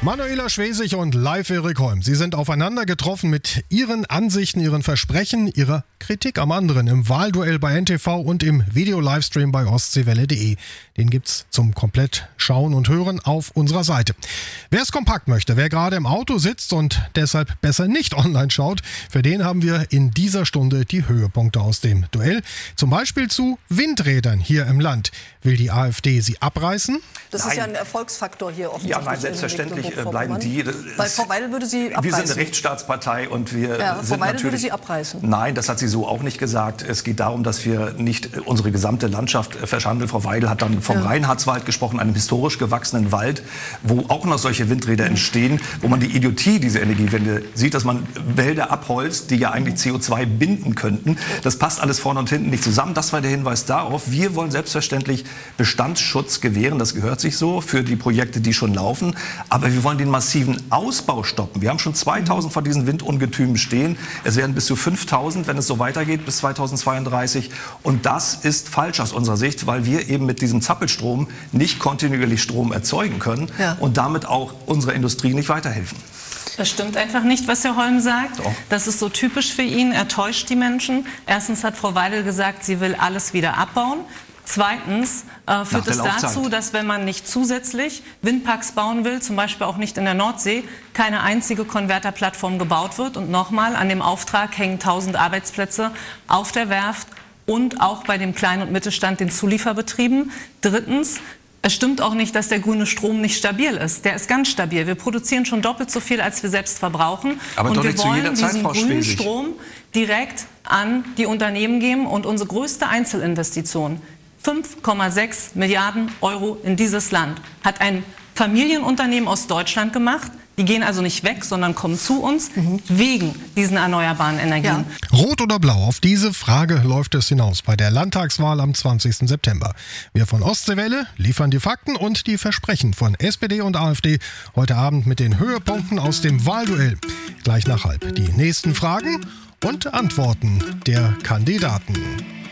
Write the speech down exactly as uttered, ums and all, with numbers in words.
Manuela Schwesig und Live Erik Holm. Sie sind aufeinander getroffen mit ihren Ansichten, ihren Versprechen, ihrer Kritik am anderen im Wahlduell bei N T V und im Video-Livestream bei ostseewelle punkt de. Den gibt's zum komplett Schauen und Hören auf unserer Seite. Wer es kompakt möchte, wer gerade im Auto sitzt und deshalb besser nicht online schaut, für den haben wir in dieser Stunde die Höhepunkte aus dem Duell. Zum Beispiel zu Windrädern hier im Land. Will die AfD sie abreißen? Das Nein. ist ja ein Erfolgsfaktor hier offensichtlich. Ja, nein, selbstverständlich bleiben die. Weil Frau Weidel würde sie abreißen. Wir sind eine Rechtsstaatspartei und wir ja, sind Frau Weidel natürlich... würde sie abreißen. Nein, das hat sie so auch nicht gesagt. Es geht darum, dass wir nicht unsere gesamte Landschaft verschandeln. Frau Weidel hat dann vom ja. Reinhardswald gesprochen, einem historisch gewachsenen Wald, wo auch noch solche Windräder mhm. entstehen, wo man die Idiotie dieser Energiewende sieht, dass man Wälder abholzt, die ja eigentlich C O zwei binden könnten. Das passt alles vorne und hinten nicht zusammen. Das war der Hinweis darauf. Wir wollen selbstverständlich Bestandsschutz gewähren. Das gehört sich so für die Projekte, die schon laufen. Aber wir wollen den massiven Ausbau stoppen. Wir haben schon zweitausend von diesen Windungetümen stehen. Es werden bis zu fünftausend, wenn es so weitergeht, bis zweitausendzweiunddreißig. Und das ist falsch aus unserer Sicht, weil wir eben mit diesem Zappelstrom nicht kontinuierlich Strom erzeugen können ja. und damit auch unserer Industrie nicht weiterhelfen. Das stimmt einfach nicht, was Herr Holm sagt. Doch. Das ist so typisch für ihn. Er täuscht die Menschen. Erstens hat Frau Weidel gesagt, sie will alles wieder abbauen. Zweitens äh, führt es dazu, dass wenn man nicht zusätzlich Windparks bauen will, zum Beispiel auch nicht in der Nordsee, keine einzige Konverterplattform gebaut wird. Und nochmal, an dem Auftrag hängen tausend Arbeitsplätze auf der Werft und auch bei dem Klein- und Mittelstand, den Zulieferbetrieben. Drittens, es stimmt auch nicht, dass der grüne Strom nicht stabil ist. Der ist ganz stabil. Wir produzieren schon doppelt so viel, als wir selbst verbrauchen. Aber und doch wir nicht zu jeder wollen Zeit, diesen Frau grünen Schwesig. Strom direkt an die Unternehmen geben. Und unsere größte Einzelinvestition, fünf Komma sechs Milliarden Euro in dieses Land, hat ein Familienunternehmen aus Deutschland gemacht. Die gehen also nicht weg, sondern kommen zu uns mhm. wegen diesen erneuerbaren Energien. Ja. Rot oder blau, auf diese Frage läuft es hinaus bei der Landtagswahl am zwanzigsten September. Wir von Ostseewelle liefern die Fakten und die Versprechen von S P D und AfD heute Abend mit den Höhepunkten aus dem Wahlduell. Gleich nach halb die nächsten Fragen und Antworten der Kandidaten.